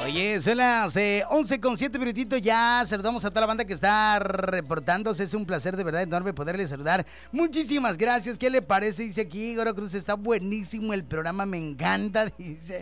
Oye, son las 11:07 minutitos ya. Saludamos a toda la banda que está reportándose. Es un placer de verdad enorme poderle saludar. Muchísimas gracias. ¿Qué le parece? Dice aquí Goro Cruz, está buenísimo el programa, me encanta. Dice,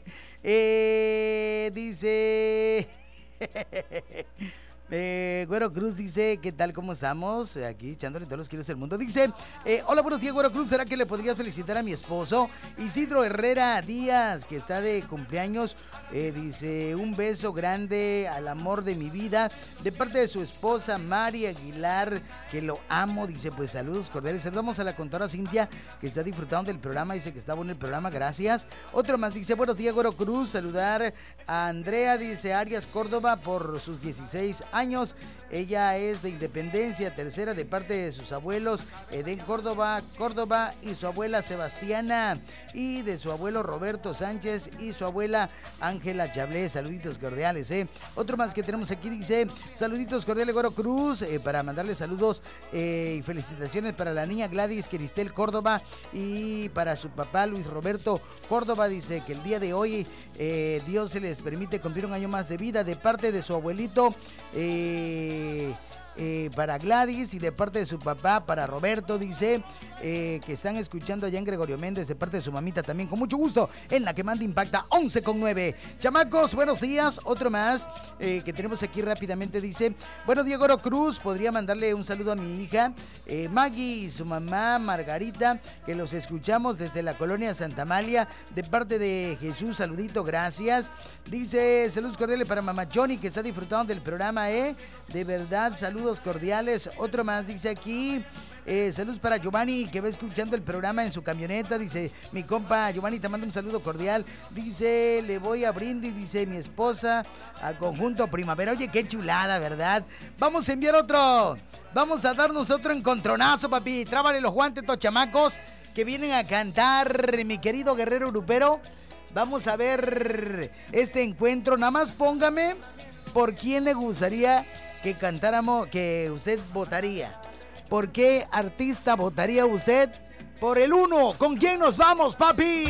Güero Cruz dice, ¿qué tal? ¿Cómo estamos? Aquí echándole todos los kilos del mundo. Dice, hola, buenos días, Güero Cruz. ¿Será que le podrías felicitar a mi esposo? Isidro Herrera Díaz, que está de cumpleaños. Dice, un beso grande al amor de mi vida, de parte de su esposa Mari Aguilar, que lo amo. Dice, pues saludos cordiales. Saludamos a la contadora Cintia, que está disfrutando del programa. Dice que está bueno el programa, gracias. Otro más dice, buenos días, Güero Cruz. Saludar a Andrea, dice, Arias Córdoba, por sus 16 años. Ella es de Independencia, tercera, de parte de sus abuelos Edén Córdoba y su abuela Sebastiana, y de su abuelo Roberto Sánchez y su abuela Ángela Chablé. Saluditos cordiales. Otro más que tenemos aquí dice, saluditos cordiales, Güero Cruz, para mandarle saludos y felicitaciones para la niña Gladys Cristel Córdoba y para su papá Luis Roberto Córdoba. Dice que el día de hoy Dios se les permite cumplir un año más de vida, de parte de su abuelito para Gladys, y de parte de su papá para Roberto. Dice que están escuchando allá en Gregorio Méndez, de parte de su mamita también, con mucho gusto, en la que manda impacta 11:09. Chamacos, buenos días. Otro más que tenemos aquí rápidamente dice, bueno, Diego Oro Cruz, podría mandarle un saludo a mi hija Maggie y su mamá Margarita, que los escuchamos desde la colonia Santa Amalia, de parte de Jesús. Saludito, gracias. Dice, saludos cordiales para mamá Johnny, que está disfrutando del programa, de verdad, saludos cordiales. Otro más dice aquí, saludos para Giovanni, que va escuchando el programa en su camioneta. Dice, mi compa Giovanni te manda un saludo cordial. Dice, le voy a brindis, dice mi esposa, a Conjunto Primavera. Oye, qué chulada, ¿verdad? Vamos a enviar otro, vamos a darnos otro encontronazo, papi. Trábale los guantes, estos chamacos que vienen a cantar, mi querido guerrero grupero. Vamos a ver este encuentro. Nada más póngame por quién le gustaría que cantáramos, que usted votaría. ¿Por qué artista votaría usted? Por el 1. ¿Con quién nos vamos, papi?